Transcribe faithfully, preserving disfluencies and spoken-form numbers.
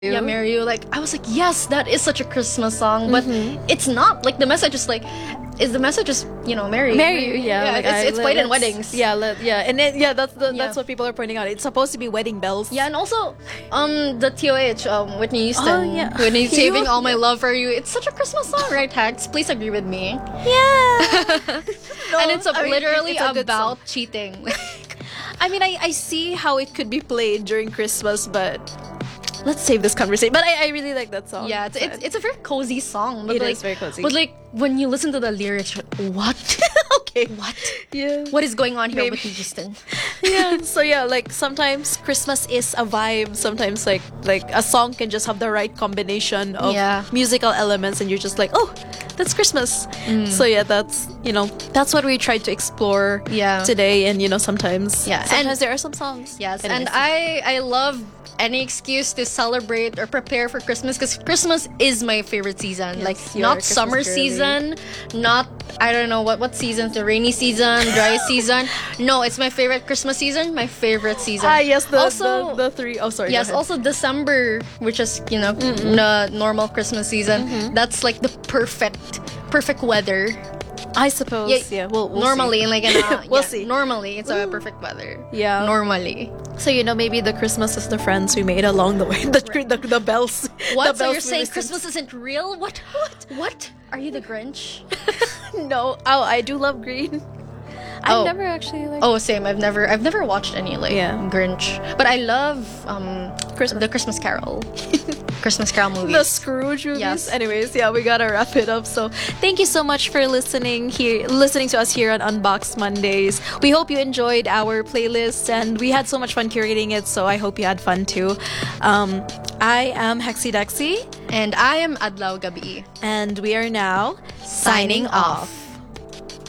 Yeah, Marry You. Like, I was like, yes, that is such a Christmas song, but mm-hmm. it's not. Like, the message is like, is the message just, you know, marry marry you? Yeah, yeah like it's, I, it's played in let's- weddings. Yeah, let, yeah, and it, yeah, that's the, Yeah. that's what people are pointing out. It's supposed to be wedding bells. Yeah, and also, um, the T O H, um, Whitney Houston. Oh, yeah. Whitney Saving You- All My Love for You. It's such a Christmas song, right, Hags? Please agree with me. Yeah. And it's a, I mean, literally it's a good about song. cheating. I mean, I, I see how it could be played during Christmas, but let's save this conversation. But I, I really like that song. Yeah, it's, it's it's a very cozy song. But It like, is very cozy. But like when you listen to the lyrics, you're like, what? Okay. What? Yeah. What is going on here, Maybe. Whitney Houston? Yeah. So yeah, like sometimes Christmas is a vibe. Sometimes like like a song can just have the right combination of Yeah. musical elements, and you're just like, oh, that's Christmas. So yeah, that's you know that's what we tried to explore Yeah. today. And you know sometimes Yeah, sometimes and- there are some songs. Yes, Anyways. and I I love any excuse to celebrate or prepare for Christmas because Christmas is my favorite season. Yes, like you're a not Christmas summer girly. season, not I don't know what what season, the rainy season, dry season. No, it's my favorite Christmas season, my favorite season. Ah yes, the also the, the three oh sorry. go yes, ahead. also December, which is you know the normal Christmas season. Mm-hmm. That's like the perfect perfect weather. I suppose yeah. We'll, we'll normally see. like in a, We'll yeah, see. Normally it's a perfect weather. Yeah. Normally. So you know maybe the Christmas is the friends we made along the way. The the, the bells. What? The So bells you're we saying listened- Christmas isn't real? What? What? What? Are you the Grinch? No. Oh, I do love green. I've Oh. never actually like Oh, same. I've never, I've never watched any like Yeah. Grinch, but I love um Christmas. the Christmas Carol, Christmas Carol movies. the Scrooge movies. Yes. Anyways, yeah, we gotta wrap it up. So thank you so much for listening here, listening to us here on Unboxed Mondays. We hope you enjoyed our playlist, and we had so much fun curating it. So I hope you had fun too. Um, I am Hexy Dexy, and I am Adlaw Gabi. and we are now Signing off.